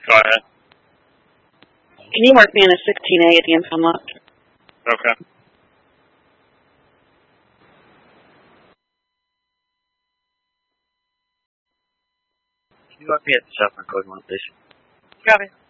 Go ahead. Can you mark me in a 16A at the impound lot? Okay. Can you mark me at the southbound code 1, please? Got it.